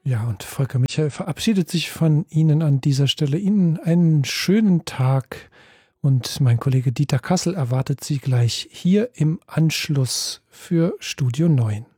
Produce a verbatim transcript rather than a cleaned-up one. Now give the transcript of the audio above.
Ja, und Volker Michael verabschiedet sich von Ihnen an dieser Stelle. Ihnen einen schönen Tag. Und mein Kollege Dieter Kassel erwartet Sie gleich hier im Anschluss für Studio neun.